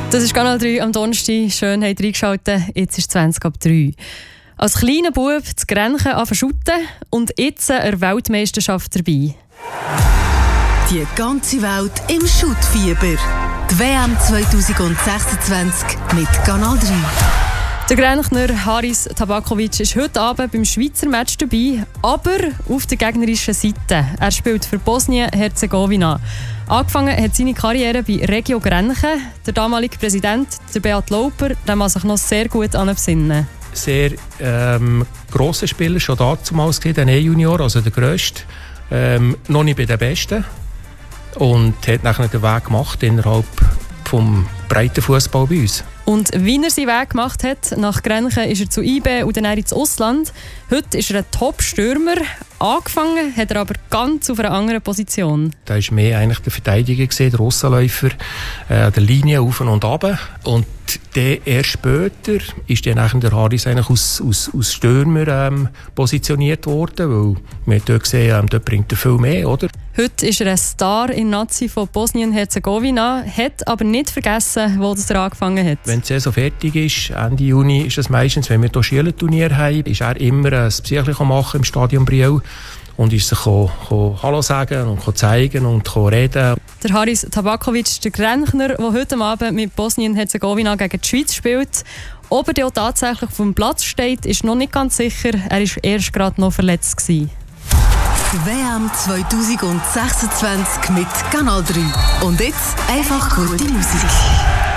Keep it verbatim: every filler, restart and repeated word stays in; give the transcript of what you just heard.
Das ist Kanal drei am Donnerstag. Schön, habt ihr eingeschaltet. Jetzt ist zwanzig ab drei. Als kleiner Bub das Grenchen anfangen und jetzt eine Weltmeisterschaft dabei. Die ganze Welt im Schuttfieber. Die W M zwanzig sechsundzwanzig mit Kanal drei. Der Grenchner Haris Tabakovic ist heute Abend beim Schweizer Match dabei, aber auf der gegnerischen Seite. Er spielt für Bosnien-Herzegowina. Angefangen hat seine Karriere bei Regio Grenchen. Der damalige Präsident, der Beat Lauper, der kann sich noch sehr gut an ihn besinnen. Sehr ähm, grosser Spieler, schon damals gesehen, der E-Junior, also der grösste. Ähm, noch nicht bei den Besten. Und hat nachher den Weg gemacht innerhalb vom breiten Fußball bei uns. Und wie er seinen Weg gemacht hat, nach Grenchen ist er zu I B und dann ins Ausland. Heute ist er ein Top-Stürmer. Angefangen hat er aber ganz auf einer anderen Position. Da war mehr eigentlich der Verteidiger, gewesen, der Aussenläufer, äh, an der Linie auf und ab. Und der erst später ist dann nachher der Haris eigentlich aus, aus, aus Stürmer ähm, positioniert worden, weil wir dort gesehen haben, dort bringt er viel mehr, oder? Heute ist er ein Star in Nazi von Bosnien-Herzegowina, hat aber nicht vergessen, wo das er angefangen hat. Wenn die Saison fertig ist, Ende Juni, ist es meistens, wenn wir hier Schülerturnier haben, ist er immer ein Psyche machen im Stadion Briel und ist sich ko, ko Hallo sagen und ko zeigen und ko reden. Der Haris Tabakovic, der Grenchner, der heute Abend mit Bosnien-Herzegowina gegen die Schweiz spielt. Ob er auch tatsächlich auf dem Platz steht, ist noch nicht ganz sicher. Er war erst gerade noch verletzt gewesen. W M zwanzig sechsundzwanzig mit Kanal drei. Und jetzt einfach gute Musik.